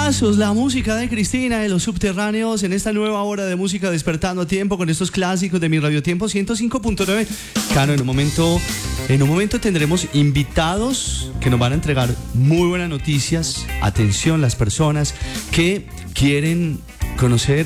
Temazos, la música de Cristina de los Subterráneos en esta nueva hora de música despertando a tiempo con estos clásicos de mi Radio Tiempo 105.9. Cano, en un momento tendremos invitados que nos van a entregar muy buenas noticias. Atención, las personas que quieren conocer